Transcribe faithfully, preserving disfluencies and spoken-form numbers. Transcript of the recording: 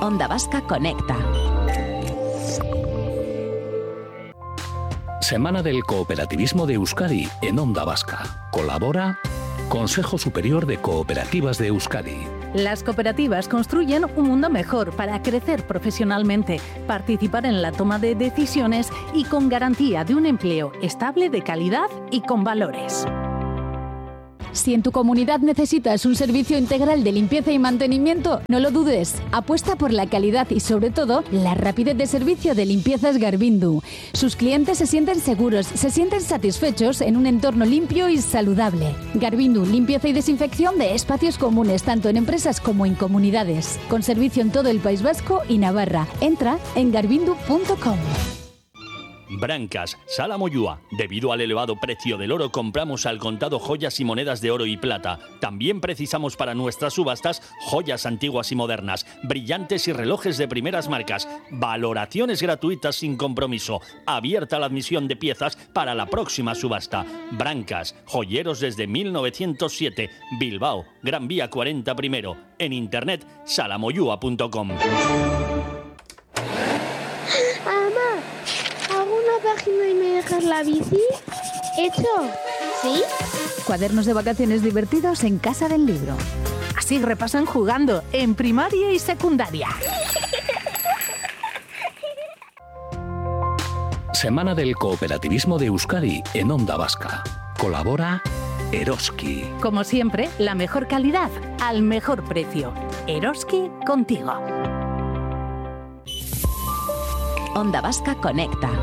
Onda Vasca Conecta. Semana del Cooperativismo de Euskadi en Onda Vasca. Colabora Consejo Superior de Cooperativas de Euskadi. Las cooperativas construyen un mundo mejor para crecer profesionalmente, participar en la toma de decisiones y con garantía de un empleo estable, de calidad y con valores. Si en tu comunidad necesitas un servicio integral de limpieza y mantenimiento, no lo dudes. Apuesta por la calidad y, sobre todo, la rapidez de servicio de Limpiezas Garbindu. Sus clientes se sienten seguros, se sienten satisfechos en un entorno limpio y saludable. Garbindu, limpieza y desinfección de espacios comunes, tanto en empresas como en comunidades. Con servicio en todo el País Vasco y Navarra. Entra en garbindu punto com. Brancas, Sala Moyúa. Debido al elevado precio del oro, compramos al contado joyas y monedas de oro y plata. También precisamos para nuestras subastas joyas antiguas y modernas, brillantes y relojes de primeras marcas. Valoraciones gratuitas sin compromiso. Abierta la admisión de piezas para la próxima subasta. Brancas, joyeros desde mil novecientos siete. Bilbao, Gran Vía cuarenta primero. En internet, salamoyúa punto com. ¿Página y me dejas la bici? ¿Hecho? ¿Sí? Cuadernos de vacaciones divertidos en Casa del Libro. Así repasan jugando en primaria y secundaria. Semana del Cooperativismo de Euskadi en Onda Vasca. Colabora Eroski. Como siempre, la mejor calidad al mejor precio. Eroski contigo. Onda Vasca Conecta.